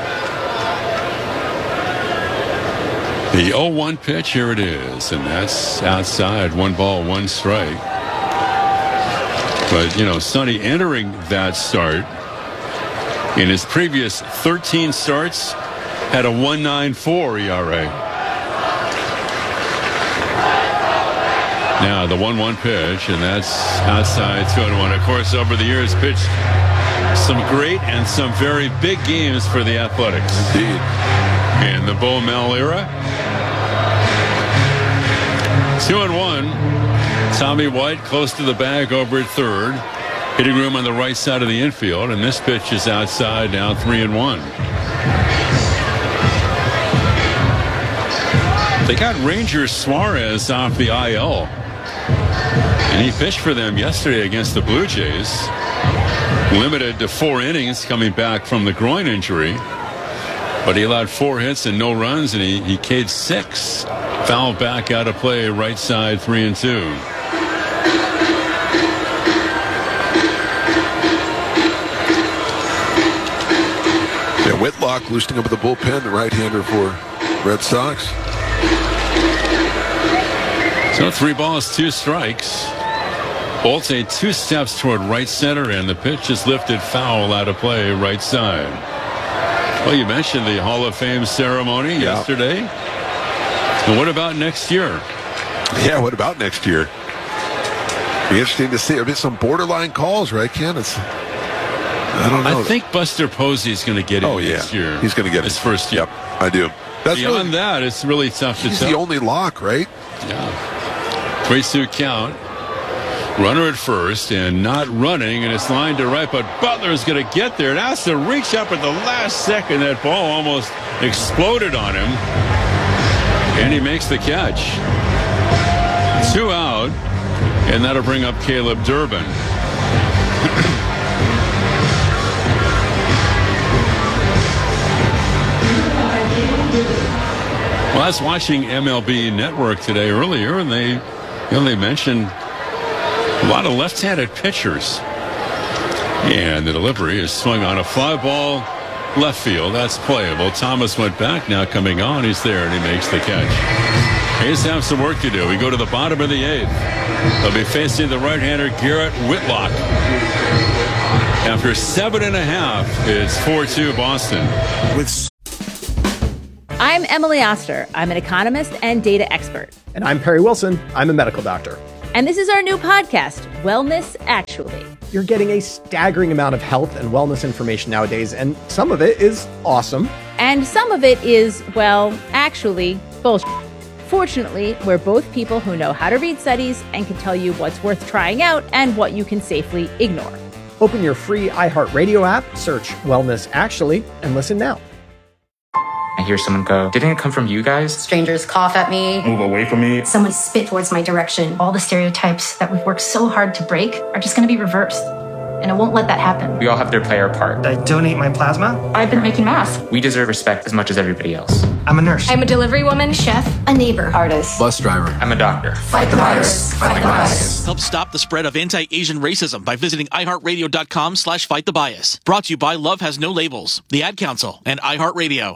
The 0-1 pitch, here it is, and that's outside. 1 ball, 1 strike. But, you know, Sonny entering that start in his previous 13 starts had a 1.94 ERA. Now the 1-1 pitch, and that's outside 2-1. Of course, over the years, pitched some great and some very big games for the Athletics. Indeed. In the Bo Mel era. 2-1. Tommy White close to the bag over at third. Hitting room on the right side of the infield, and this pitch is outside, now 3-1. They got Ranger Suarez off the IL, and he pitched for them yesterday against the Blue Jays. Limited to 4 innings coming back from the groin injury, but he allowed 4 hits and no runs, and he K'd 6. Foul back out of play, right side, 3-2. Whitlock loosening up the bullpen, the right-hander for Red Sox. So 3 balls, 2 strikes. Bolte 2 steps toward right center, and the pitch is lifted foul out of play, right side. Well, you mentioned the Hall of Fame ceremony yesterday. And what about next year? Yeah, what about next year? Be interesting to see. There'll be some borderline calls, right, Ken? I don't know. I think Buster Posey is going to get it next year. He's going to get his first year. Yep, I do. Beyond that, it's really tough to tell. He's the only lock, right? Yeah. 3-2 count. Runner at first and not running, and it's lined to right, but Butler's going to get there. It has to reach up at the last second. That ball almost exploded on him, and he makes the catch. 2 out, and that'll bring up Caleb Durbin. Well, I was watching MLB Network today earlier, and they mentioned a lot of left-handed pitchers. And the delivery is swung on a fly ball left field. That's playable. Thomas went back. Now coming on, he's there, and he makes the catch. A's have some work to do. We go to the bottom of the 8th. They'll be facing the right-hander Garrett Whitlock. After 7.5, it's 4-2 Boston. I'm Emily Oster. I'm an economist and data expert. And I'm Perry Wilson. I'm a medical doctor. And this is our new podcast, Wellness Actually. You're getting a staggering amount of health and wellness information nowadays, and some of it is awesome. And some of it is, well, actually, bullshit. Fortunately, we're both people who know how to read studies and can tell you what's worth trying out and what you can safely ignore. Open your free iHeartRadio app, search Wellness Actually, and listen now. I hear someone go, "Didn't it come from you guys?" Strangers cough at me. Move away from me. Someone spit towards my direction. All the stereotypes that we've worked so hard to break are just going to be reversed. And I won't let that happen. We all have to play our part. I donate my plasma. I've been making masks. We deserve respect as much as everybody else. I'm a nurse. I'm a delivery woman, chef, a neighbor, artist, Bus driver. I'm a doctor. Fight the virus. Fight the bias. Help stop the spread of anti-Asian racism by visiting iHeartRadio.com/fightthebbias. Brought to you by Love Has No Labels, the Ad Council, and iHeartRadio.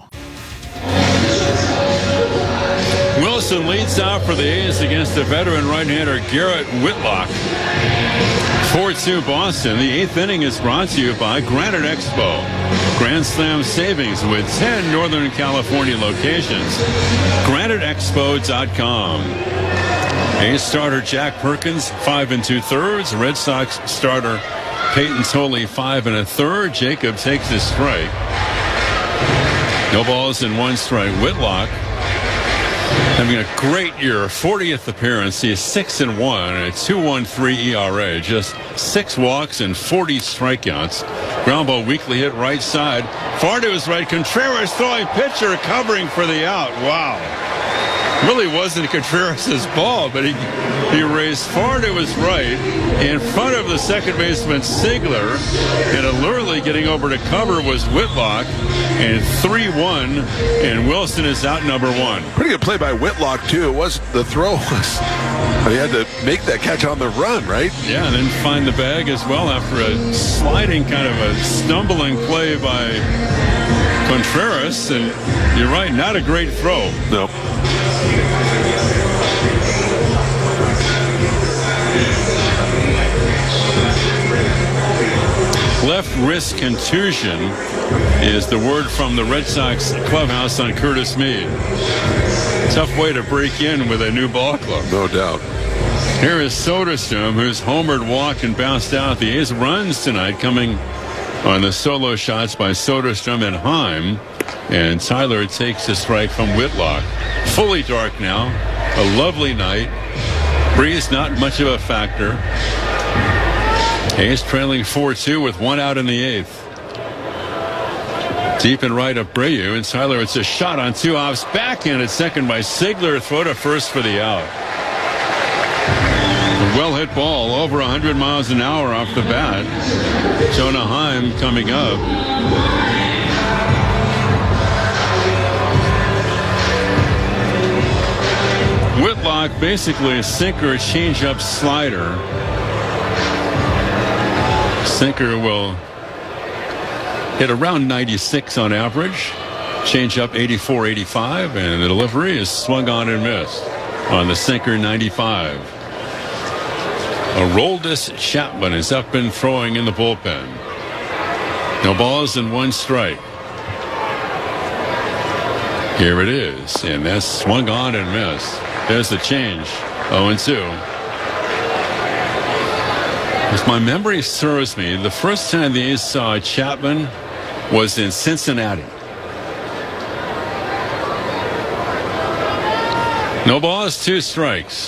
Wilson leads out for the A's against the veteran right-hander Garrett Whitlock. 4-2 Boston. The 8th inning is brought to you by Granite Expo. Grand Slam savings with 10 Northern California locations. GraniteExpo.com. A's starter Jack Perkins, 5 2/3. Red Sox starter Peyton Tolley, 5 1/3. Jacob takes his strike. No balls and 1 strike. Whitlock having a great year, 40th appearance. He is 6-1, a 2.13 ERA, just 6 walks and 40 strikeouts. Ground ball weakly hit right side. Far to his right. Contreras throwing pitcher, covering for the out. Wow. Really wasn't Contreras' ball, but he raised far to his right in front of the second baseman Sigler, and alertly getting over to cover was Whitlock, and 3-1, and Wilson is out number 1. Pretty good play by Whitlock, too. It was the throw was he had to make that catch on the run, right? Yeah, and then find the bag as well after a sliding kind of a stumbling play by Contreras, and you're right, not a great throw. No. Left wrist contusion is the word from the Red Sox clubhouse on Curtis Mead. Tough way to break in with a new ball club. No doubt. Here is Soderstrom, who's homered, walked, and bounced out. The A's runs tonight coming on the solo shots by Soderstrom and Heim. And Tyler takes a strike from Whitlock. Fully dark now. A lovely night. Breeze not much of a factor. A's trailing 4-2 with 1 out in the 8th. Deep and right of Abreu, and Tyler, it's a shot on 2 offs. Backhand at second by Sigler. Throw to first for the out. A well-hit ball, over 100 miles an hour off the bat. Jonah Heim coming up. Whitlock basically a sinker, change-up, slider. Sinker will hit around 96 on average. Change up 84, 85, and the delivery is swung on and missed on the sinker 95. Aroldis Chapman is up and throwing in the bullpen. No balls and 1 strike. Here it is, and that's swung on and missed. There's the change. 0-2. If my memory serves me, the first time the A's saw Chapman was in Cincinnati. No balls, 2 strikes.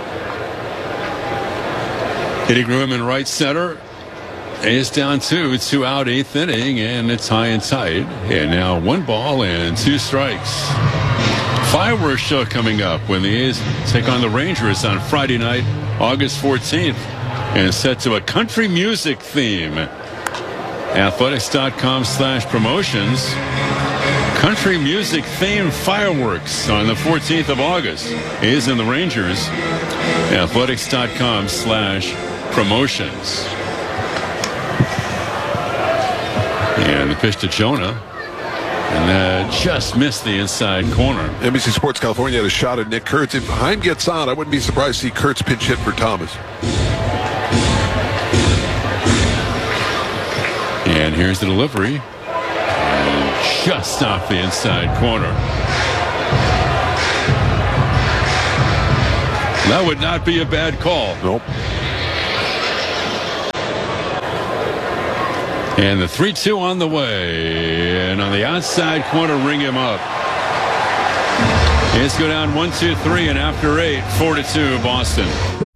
Hitting room in right center. A's down 2 out, 8th inning, and it's high and tight. And now 1 ball and 2 strikes. Fireworks show coming up when the A's take on the Rangers on Friday night, August 14th. And set to a country music theme. Athletics.com/promotions. Country music theme fireworks on the 14th of August. A's and the Rangers. Athletics.com/promotions. And the pitch to Jonah. And just missed the inside corner. NBC Sports California had a shot at Nick Kurtz. If Heim gets on, I wouldn't be surprised to see Kurtz pinch hit for Thomas. here's the delivery. And just off the inside corner. That would not be a bad call. Nope. And the 3-2 on the way. And on the outside corner, ring him up. It's go down 1-2-3, and after 8, 4-2 Boston.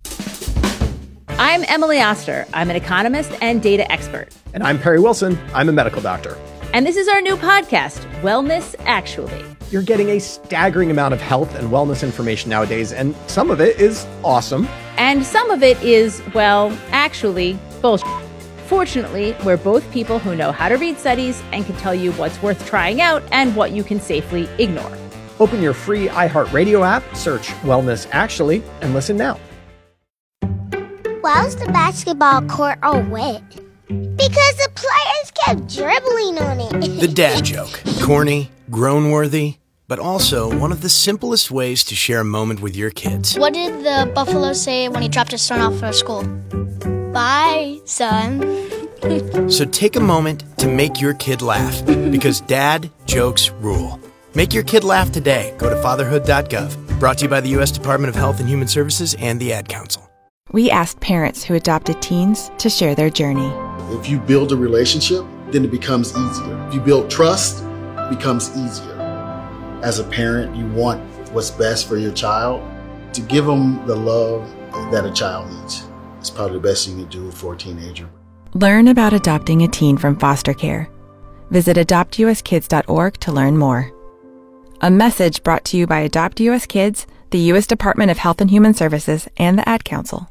I'm Emily Oster. I'm an economist and data expert. And I'm Perry Wilson. I'm a medical doctor. And this is our new podcast, Wellness Actually. You're getting a staggering amount of health and wellness information nowadays, and some of it is awesome. And some of it is, well, actually, bullshit. Fortunately, we're both people who know how to read studies and can tell you what's worth trying out and what you can safely ignore. Open your free iHeartRadio app, search Wellness Actually, and listen now. Why was the basketball court all wet? Because the players kept dribbling on it. The dad joke. Corny, groan-worthy, but also one of the simplest ways to share a moment with your kids. What did the buffalo say when he dropped his son off for school? Bye, son. So take a moment to make your kid laugh, because dad jokes rule. Make your kid laugh today. Go to fatherhood.gov. Brought to you by the U.S. Department of Health and Human Services and the Ad Council. We asked parents who adopted teens to share their journey. If you build a relationship, then it becomes easier. If you build trust, it becomes easier. As a parent, you want what's best for your child. To give them the love that a child needs. It's probably the best thing you can do for a teenager. Learn about adopting a teen from foster care. Visit adoptuskids.org to learn more. A message brought to you by Adopt U.S. Kids, the U.S. Department of Health and Human Services, and the Ad Council.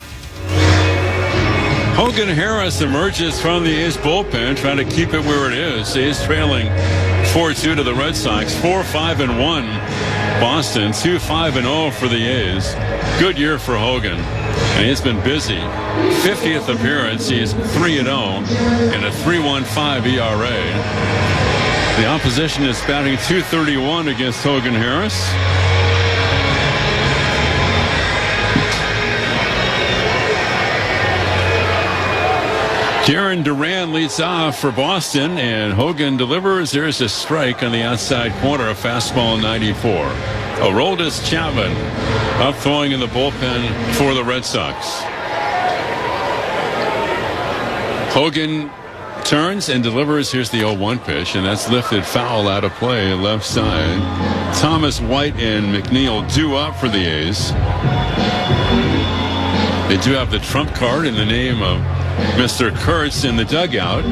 Hogan Harris emerges from the A's bullpen, trying to keep it where it is. A's trailing 4-2 to the Red Sox, 4-5-1 Boston, 2-5-0 for the A's. Good year for Hogan, and he's been busy. 50th appearance, he's 3-0 and a 3.15 ERA. The opposition is batting .231 against Hogan Harris. Jarren Duran leads off for Boston, and Hogan delivers. There's a strike on the outside corner, a fastball 94. Aroldis Chapman up throwing in the bullpen for the Red Sox. Hogan turns and delivers. Here's the 0-1 pitch, and that's lifted foul out of play left side. Thomas White and McNeil due up for the A's. They do have the trump card in the name of Mr. Kurtz in the dugout.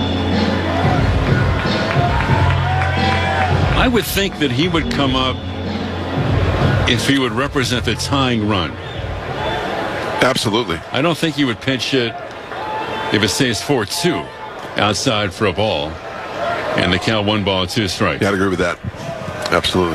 I would think that he would come up if he would represent the tying run. Absolutely. I don't think he would pitch it if it stays 4-2 outside for a ball and the count 1-2 strikes. Yeah, I'd agree with that. Absolutely.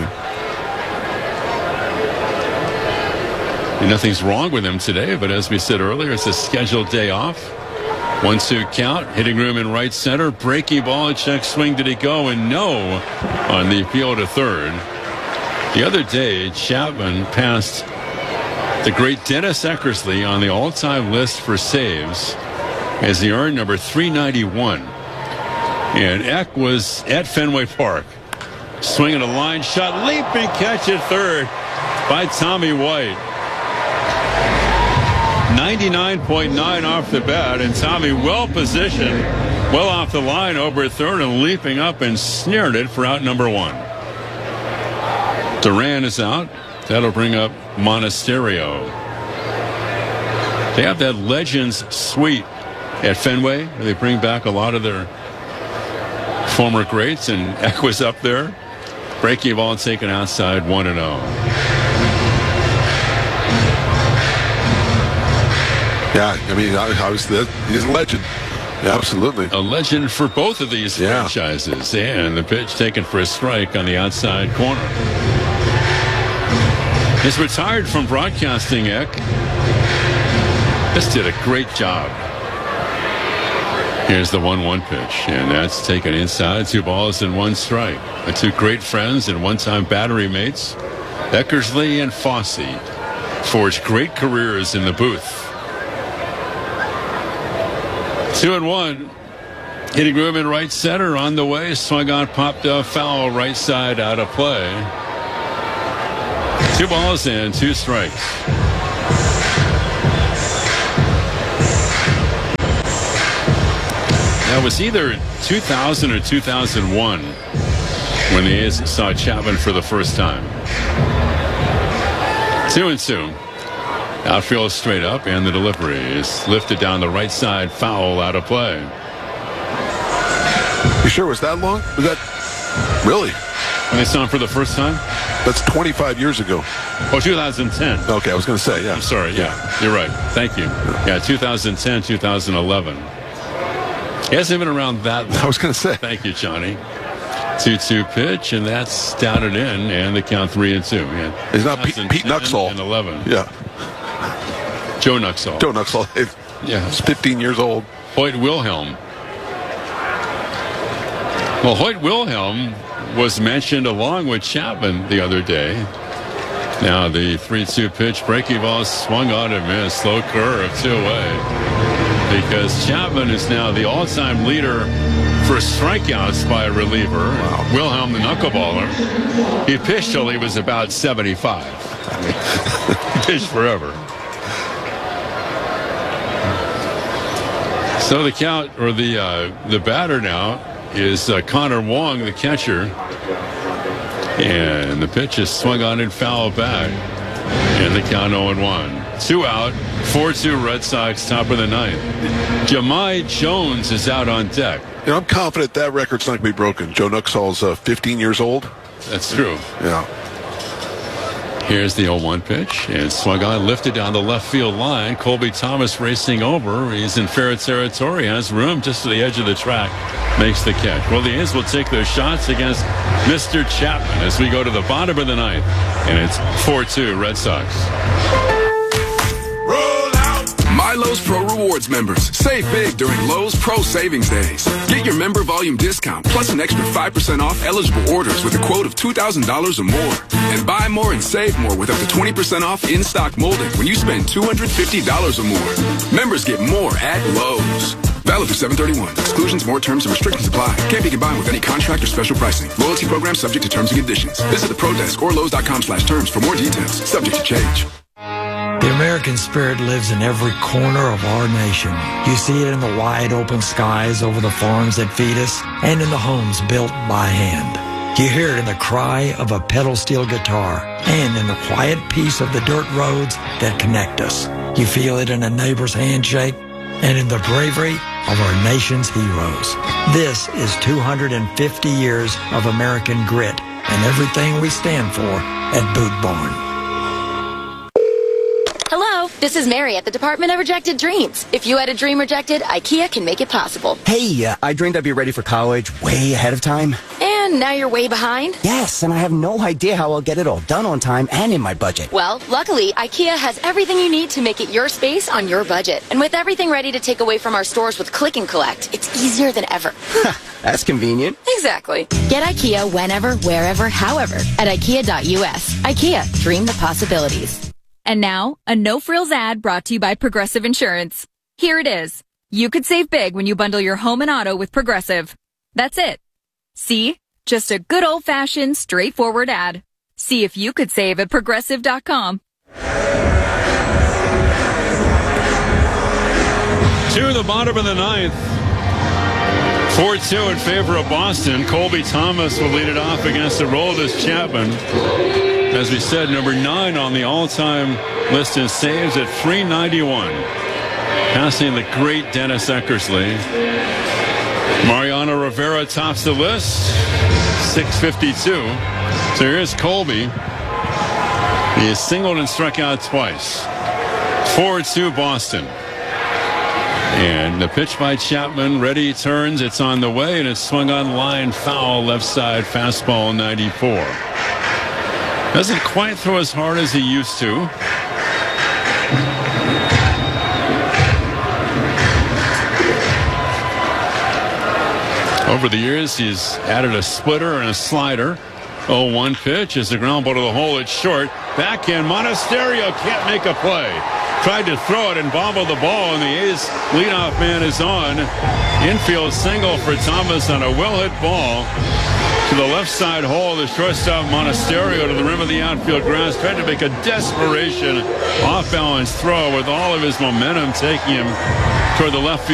And nothing's wrong with him today, but as we said earlier, it's a scheduled day off. 1-2 count, hitting room in right center, breaking ball, check swing, did he go? And no on the appeal to third. The other day, Chapman passed the great Dennis Eckersley on the all-time list for saves as he earned number 391. And Eck was at Fenway Park, swinging a line shot, leaping catch at third by Tommy White. 99.9 off the bat, and Tommy well positioned, well off the line over at third and leaping up and snared it for out number 1. Duran is out. That'll bring up Monasterio. They have that Legends Suite at Fenway, where they bring back a lot of their former greats, and Eck was up there. Breaking ball taken outside, 1-0. Yeah, I mean, obviously, he's a legend. Yeah, absolutely. A legend for both of these franchises. And the pitch taken for a strike on the outside corner. He's retired from broadcasting, Eck. Just did a great job. Here's the 1-1 pitch, and that's taken inside. 2 balls and 1 strike. The 2 great friends and one-time battery mates, Eckersley and Fosse, forged great careers in the booth. 2-1. Hitting room in right center on the way. Swung on, popped up, foul, right side, out of play. 2 balls and 2 strikes. That was either 2000 or 2001 when the A's saw Chapman for the first time. 2-2. Outfield straight up, and the delivery is lifted down the right side, foul, out of play. You sure it was that long? Was that really? When they saw him for the first time? That's 25 years ago. Oh, 2010. Okay, I was going to say, yeah. I'm sorry, yeah. You're right. Thank you. Yeah, 2010, 2011. He hasn't been around that long. I was going to say. Thank you, Johnny. 2-2 pitch, and that's down and in, and the count 3-2. Yeah. He's not Pete Nuxall. And 11. Yeah. Joe Nuxall. Joe Nuxall. Yeah. He's 15 years old. Hoyt Wilhelm. Well, Hoyt Wilhelm was mentioned along with Chapman the other day. Now the 3-2 pitch, breaking ball swung on and missed. Slow curve 2-away. Because Chapman is now the all-time leader for strikeouts by a reliever. Wow. Wilhelm, the knuckleballer, he pitched till he was about 75. He pitched forever. So the count, or the batter now, is Connor Wong, the catcher. And the pitch is swung on and foul back. And the count 0-1. 2 out, 4-2 Red Sox, top of the 9th. Jahmai Jones is out on deck. You know, I'm confident that record's not going to be broken. Joe Nuxall's 15 years old. That's true. Yeah. Here's the 0-1 pitch, and swung on, lifted down the left field line. Colby Thomas racing over. He's in fair territory, has room just to the edge of the track, makes the catch. Well, the A's will take their shots against Mr. Chapman as we go to the bottom of the 9th, and it's 4-2 Red Sox. My Lowe's Pro Rewards members, save big during Lowe's Pro Savings Days. Get your member volume discount plus an extra 5% off eligible orders with a quote of $2,000 or more. And buy more and save more with up to 20% off in-stock molding when you spend $250 or more. Members get more at Lowe's. Valid through 7/31. Exclusions, more terms, and restrictions apply. Can't be combined with any contract or special pricing. Loyalty program subject to terms and conditions. Visit the Pro Desk or Lowe's.com/terms for more details. Subject to change. The American spirit lives in every corner of our nation. You see it in the wide open skies over the farms that feed us and in the homes built by hand. You hear it in the cry of a pedal steel guitar and in the quiet peace of the dirt roads that connect us. You feel it in a neighbor's handshake and in the bravery of our nation's heroes. This is 250 years of American grit and everything we stand for at Boot Barn. Hello, this is Mary at the Department of Rejected Dreams. If you had a dream rejected, IKEA can make it possible. Hey, I dreamed I'd be ready for college way ahead of time. And now you're way behind? Yes, and I have no idea how I'll get it all done on time and in my budget. Well, luckily, IKEA has everything you need to make it your space on your budget. And with everything ready to take away from our stores with Click and Collect, it's easier than ever. That's convenient. Exactly. Get IKEA whenever, wherever, however at IKEA.us. IKEA, dream the possibilities. And now, a no-frills ad brought to you by Progressive Insurance. Here it is. You could save big when you bundle your home and auto with Progressive. That's it. See? Just a good old-fashioned, straightforward ad. See if you could save at Progressive.com. To the bottom of the 9th. 4-2 in favor of Boston. Colby Thomas will lead it off against Aroldis Chapman. As we said, number 9 on the all-time list in saves at 391. Passing the great Dennis Eckersley. Mariano Rivera tops the list, 652. So here's Colby. He is singled and struck out twice. 4-2 Boston. And the pitch by Chapman, ready, turns, it's on the way, and it's swung on line, foul, left side, fastball, 94. Doesn't quite throw as hard as he used to. Over the years, he's added a splitter and a slider. 0-1 pitch is the ground ball to the hole. It's short. Backhand. Monasterio can't make a play. tried to throw it and bobbled the ball, and the A's leadoff man is on. Infield single for Thomas on a well-hit ball to the left side hole. The shortstop Monasterio to the rim of the outfield grass. Tried to make a desperation off-balance throw with all of his momentum taking him toward the left field.